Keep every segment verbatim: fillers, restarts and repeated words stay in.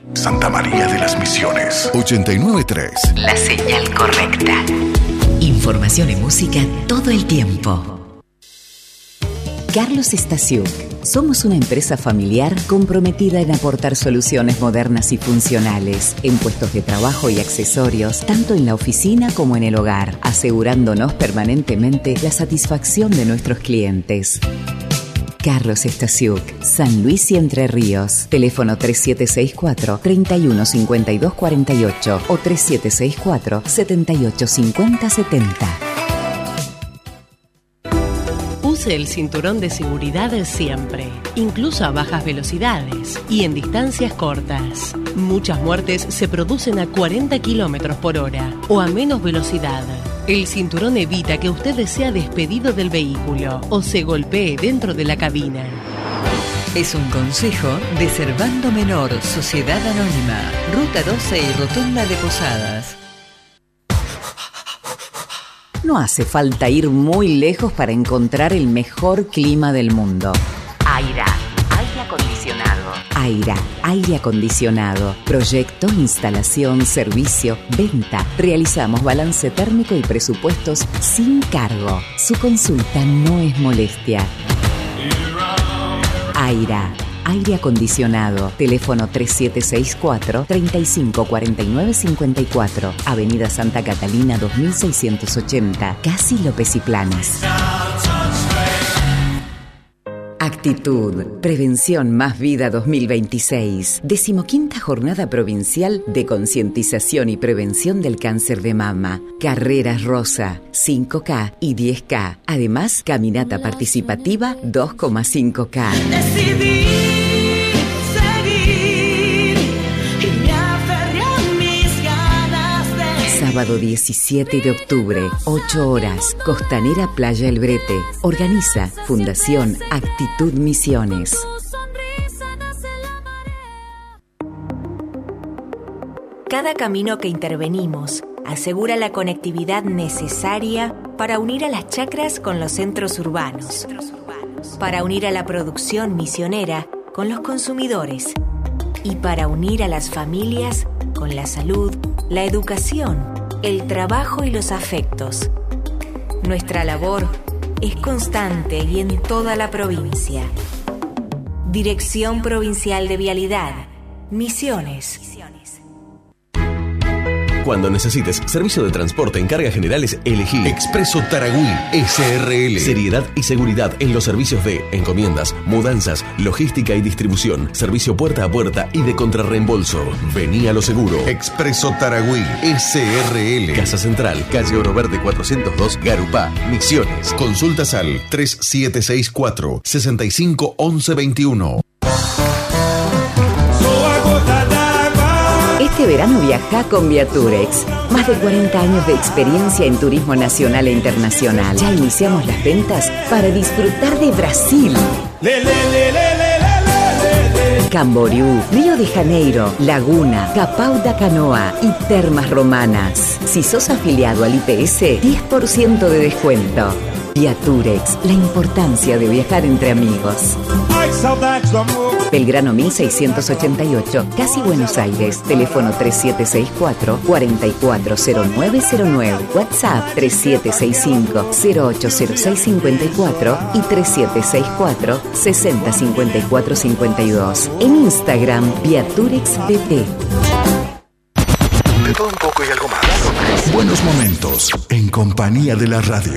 Santa María de las Misiones. ochenta y nueve punto tres. La señal correcta. Información y música todo el tiempo. Carlos Stasiuk. Somos una empresa familiar comprometida en aportar soluciones modernas y funcionales en puestos de trabajo y accesorios, tanto en la oficina como en el hogar, asegurándonos permanentemente la satisfacción de nuestros clientes. Carlos Stasiuk, San Luis y Entre Ríos. Teléfono tres siete seis cuatro, tres uno cinco dos cuatro ocho o tres siete seis cuatro, siete ocho cinco cero siete cero. Use el cinturón de seguridad siempre, incluso a bajas velocidades y en distancias cortas. Muchas muertes se producen a cuarenta kilómetros por hora o a menos velocidad. El cinturón evita que usted sea despedido del vehículo o se golpee dentro de la cabina. Es un consejo de Servando Menor, Sociedad Anónima, Ruta doce y Rotonda de Posadas. No hace falta ir muy lejos para encontrar el mejor clima del mundo. Aira, aire acondicionado. Aira, aire acondicionado. Proyecto, instalación, servicio, venta. Realizamos balance térmico y presupuestos sin cargo. Su consulta no es molestia. Aira, aire acondicionado. Teléfono tres siete seis cuatro, tres cinco cuatro nueve cinco cuatro. Avenida Santa Catalina dos mil seiscientos ochenta. Casi López y Planas. Actitud. Prevención Más Vida dos mil veintiséis. Decimoquinta Jornada Provincial de Concientización y Prevención del Cáncer de Mama. Carreras Rosa, cinco K y diez K. Además, caminata participativa dos coma cinco K. Decidí seguir y me aferré a mis ganas de... Sábado diecisiete de octubre, ocho horas, Costanera Playa El Brete. Organiza Fundación Actitud Misiones. Cada camino que intervenimos asegura la conectividad necesaria para unir a las chacras con los centros urbanos, para unir a la producción misionera con los consumidores y para unir a las familias con la salud, la educación, el trabajo y los afectos. Nuestra labor es constante y en toda la provincia. Dirección Provincial de Vialidad, Misiones. Cuando necesites servicio de transporte en cargas generales, elegí Expreso Taragüí S R L. Seriedad y seguridad en los servicios de encomiendas, mudanzas, logística y distribución, servicio puerta a puerta y de contrarreembolso. Vení a lo seguro. Expreso Taragüí S R L. Casa Central, calle Oro Verde cuatrocientos dos, Garupá, Misiones. Consultas al tres siete seis cuatro, seis cinco uno uno dos uno. Este verano viaja con Viaturex. Más de cuarenta años de experiencia en turismo nacional e internacional. Ya iniciamos las ventas para disfrutar de Brasil, Camboriú, Río de Janeiro, Laguna, Capau da Canoa y Termas Romanas. Si sos afiliado al I P S, diez por ciento de descuento. Viaturex, la importancia de viajar entre amigos. Belgrano mil seiscientos ochenta y ocho, Casi Buenos Aires. Teléfono tres siete seis cuatro, cuatro cuatro cero nueve cero nueve. WhatsApp tres siete seis cinco, cero ocho cero seis cinco cuatro y tres siete seis cuatro, seis cero cinco cuatro cinco dos. En Instagram, Viaturex B T. De todo un poco y algo más. Buenos momentos en compañía de la radio.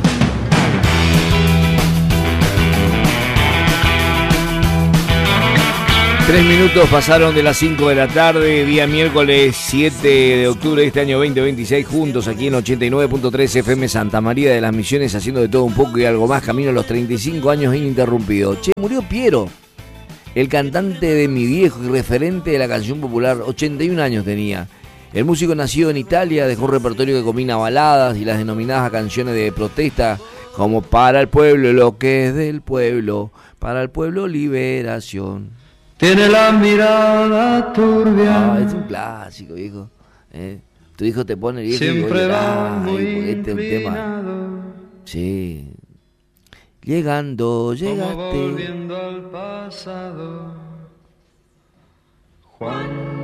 Tres minutos pasaron de las cinco de la tarde, día miércoles siete de octubre de este año veinte veintiséis, juntos aquí en ochenta y nueve punto tres F M Santa María de las Misiones, haciendo de todo un poco y algo más, camino a los treinta y cinco años ininterrumpido. Che, murió Piero, el cantante de Mi Viejo y referente de la canción popular, ochenta y un años tenía. El músico nació en Italia, dejó un repertorio que combina baladas y las denominadas canciones de protesta, como Para el pueblo, lo que es del pueblo, para el pueblo liberación. Tiene la mirada turbia. Ah, es un clásico, hijo. ¿Eh? Tu hijo te pone viejo Siempre y va ay, muy este es un tema. Sí. Llegando, llegaste. Como volviendo al pasado. Juan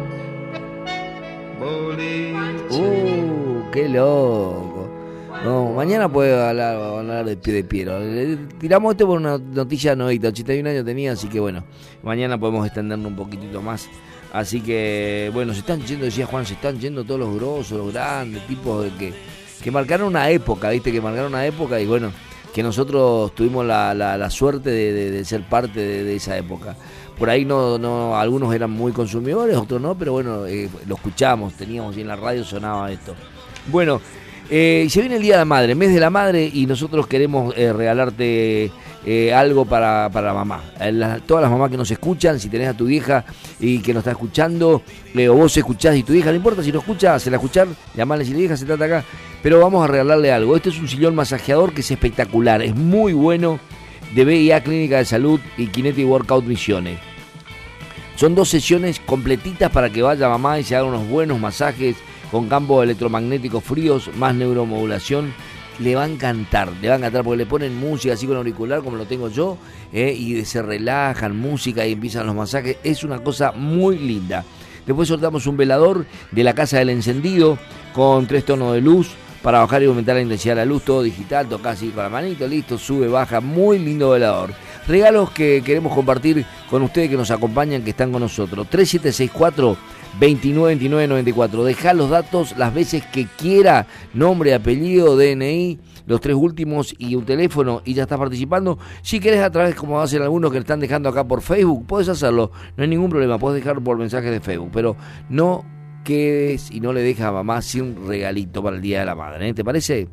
qué loco. No, mañana puede hablar, hablar de, de Piero. Tiramos esto por una noticia novita, ochenta y un años tenía, así que bueno, mañana podemos extendernos un poquitito más. Así que, bueno, se están yendo, decía Juan, se están yendo todos los grosos, los grandes, tipos de que, que marcaron una época, ¿viste? Que marcaron una época y bueno, que nosotros tuvimos la, la, la suerte de, de, de ser parte de, de esa época. Por ahí no, no, algunos eran muy consumidores, otros no, pero bueno, eh, lo escuchamos, teníamos y en la radio sonaba esto. Bueno, eh, se viene el Día de la Madre, mes de la Madre, y nosotros queremos eh, regalarte eh, algo para, para mamá. Eh, la, todas las mamás que nos escuchan, si tenés a tu vieja y que nos está escuchando, eh, o vos escuchás y tu hija, no importa si no escucha, se la escuchar, llamarle si la hija se trata acá, pero vamos a regalarle algo. Este es un sillón masajeador que es espectacular, es muy bueno, de B I A Clínica de Salud y Kinetic Workout Misiones. Son dos sesiones completitas para que vaya mamá y se haga unos buenos masajes con campos electromagnéticos fríos, más neuromodulación. Le va a encantar, le va a encantar porque le ponen música así con auricular como lo tengo yo, eh, y se relajan, música y empiezan los masajes. Es una cosa muy linda. Después sorteamos un velador de la Casa del Encendido con tres tonos de luz para bajar y aumentar la intensidad de la luz, todo digital, tocás así con la manito, listo, sube, baja, muy lindo velador. Regalos que queremos compartir con ustedes que nos acompañan, que están con nosotros. tres siete seis cuatro, dos nueve dos nueve nueve cuatro. Dejá los datos las veces que quiera, nombre, apellido, D N I, los tres últimos y un teléfono y ya estás participando. Si querés a través, como hacen algunos que están dejando acá por Facebook, podés hacerlo, no hay ningún problema, podés dejarlo por mensajes de Facebook, pero no quedes y no le dejes a mamá sin un regalito para el Día de la Madre, ¿eh? ¿Te parece?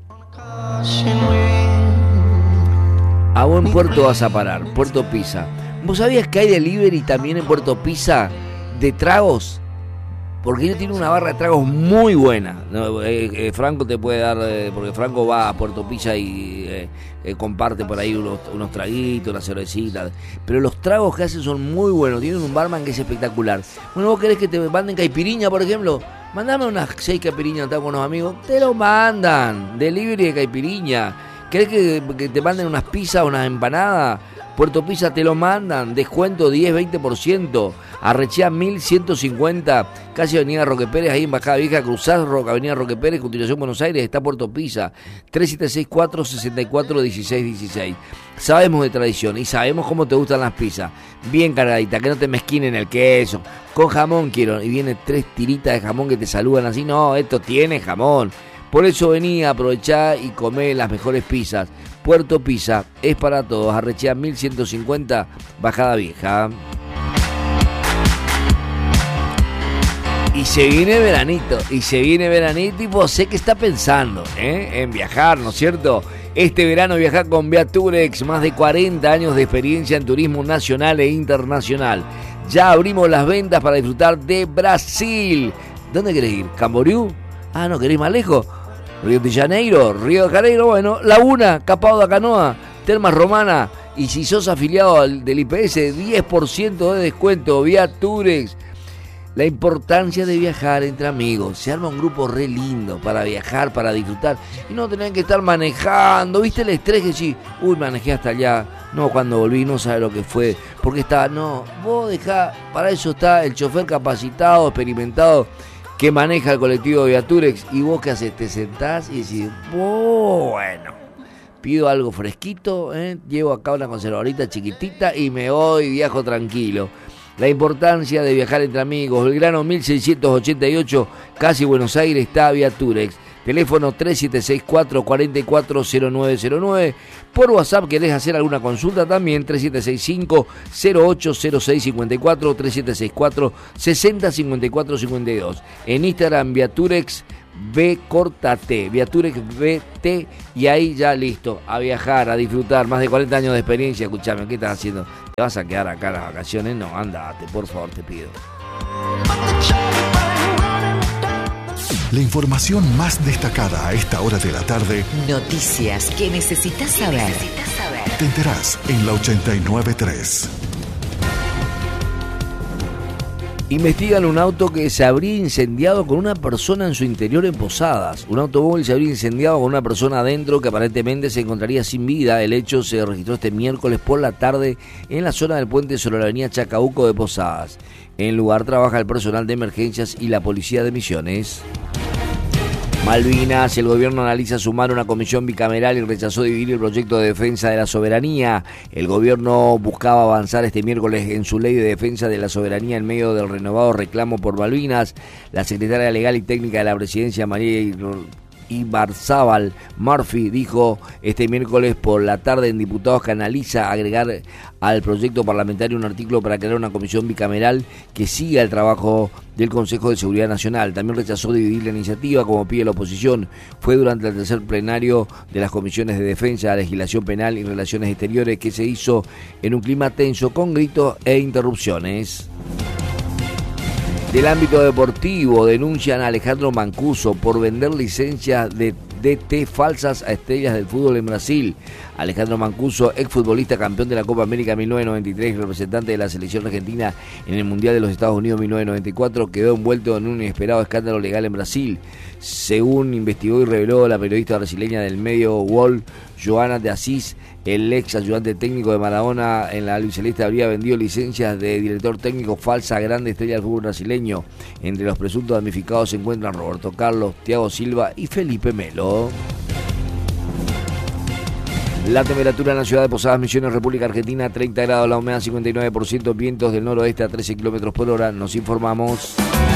A buen puerto vas a parar, Puerto Pisa. ¿Vos sabías que hay delivery también en Puerto Pisa de tragos? Porque ellos tienen una barra de tragos muy buena. No, eh, eh, Franco te puede dar, eh, porque Franco va a Puerto Pisa y eh, eh, comparte por ahí unos, unos traguitos, unas cervecitas. Pero los tragos que hacen son muy buenos. Tienen un barman que es espectacular. Bueno, ¿vos querés que te manden caipiriña, por ejemplo? Mandame unas seis caipiriñas, estamos con unos amigos. Te lo mandan. Delivery de caipiriña. ¿Querés que, que te manden unas pizzas, unas empanadas? Puerto Pisa te lo mandan, descuento diez, veinte por ciento, Arrechea mil ciento cincuenta, casi Avenida Roque Pérez, ahí en Bajada Vieja, cruzás Avenida Roque Pérez, continuación Buenos Aires, está Puerto Pisa, tres siete seis cuatro, seis cuatro uno seis uno seis. Sabemos de tradición y sabemos cómo te gustan las pizzas, bien cargadita, que no te mezquinen el queso, con jamón quiero, y viene tres tiritas de jamón que te saludan así, no, esto tiene jamón. Por eso vení a aprovechar y comer las mejores pizzas. Puerto Pisa es para todos. Arrechea mil ciento cincuenta, Bajada Vieja. Y se viene veranito, y se viene veranito y vos sé que está pensando ¿eh? en viajar, ¿no es cierto? Este verano viajar con Viaturex, más de cuarenta años de experiencia en turismo nacional e internacional. Ya abrimos las ventas para disfrutar de Brasil. ¿Dónde querés ir? ¿Camboriú? Ah, ¿no querés más lejos? Río de Janeiro, Río de Janeiro, bueno, Laguna, Capao da Canoa, Termas Romana, y si sos afiliado al, del I P S, diez por ciento de descuento, Viaturex. La importancia de viajar entre amigos, se arma un grupo re lindo para viajar, para disfrutar, y no tener que estar manejando, ¿viste el estrés que sí? Uy, manejé hasta allá, no, cuando volví no sabe lo que fue, porque está, no, vos dejá, para eso está el chofer capacitado, experimentado, que maneja el colectivo de Viaturex, y vos qué haces, te sentás y decís, bueno, pido algo fresquito, ¿eh? Llevo acá una conservadorita chiquitita y me voy, viajo tranquilo. La importancia de viajar entre amigos, Belgrano mil seiscientos ochenta y ocho, casi Buenos Aires, está Viaturex. Teléfono tres siete seis cuatro, cuatro cuatro cero nueve cero nueve. Por WhatsApp querés hacer alguna consulta también, tres siete seis cinco, cero ocho cero seis cinco cuatro, tres siete seis cuatro, seis cero cinco cuatro cinco dos. En Instagram, Viaturex B corta T, Viaturex B T, y ahí ya listo, a viajar, a disfrutar, más de cuarenta años de experiencia. Escuchame, ¿qué estás haciendo? ¿Te vas a quedar acá en las vacaciones? No, andate, por favor, te pido. La información más destacada a esta hora de la tarde. Noticias que necesitas saber. Necesitas saber. Te enterás en la ochenta y nueve punto tres. Investigan un auto que se habría incendiado con una persona en su interior en Posadas. Un automóvil se habría incendiado con una persona adentro que aparentemente se encontraría sin vida. El hecho se registró este miércoles por la tarde en la zona del puente sobre la avenida Chacabuco de Posadas. En el lugar trabaja el personal de emergencias y la policía de Misiones. Malvinas, el gobierno analiza sumar una comisión bicameral y rechazó dividir el proyecto de defensa de la soberanía. El gobierno buscaba avanzar este miércoles en su ley de defensa de la soberanía en medio del renovado reclamo por Malvinas. La secretaria legal y técnica de la presidencia, María Ibarzábal Murphy, dijo este miércoles por la tarde en Diputados que analiza agregar al proyecto parlamentario un artículo para crear una comisión bicameral que siga el trabajo del Consejo de Seguridad Nacional. También rechazó dividir la iniciativa como pide la oposición. Fue durante el tercer plenario de las comisiones de defensa, legislación penal y relaciones exteriores que se hizo en un clima tenso con gritos e interrupciones. Del ámbito deportivo, denuncian a Alejandro Mancuso por vender licencias de D T falsas a estrellas del fútbol en Brasil. Alejandro Mancuso, exfutbolista campeón de la Copa América mil novecientos noventa y tres y representante de la selección argentina en el Mundial de los Estados Unidos mil novecientos noventa y cuatro, quedó envuelto en un inesperado escándalo legal en Brasil. Según investigó y reveló la periodista brasileña del medio Wall, Joana de Assis, el ex ayudante técnico de Maradona en la albiceleste habría vendido licencias de director técnico falsa a grandes estrellas del fútbol brasileño. Entre los presuntos damnificados se encuentran Roberto Carlos, Thiago Silva y Felipe Melo. La temperatura en la ciudad de Posadas Misiones, República Argentina, treinta grados, la humedad cincuenta y nueve por ciento, vientos del noroeste a trece kilómetros por hora. Nos informamos.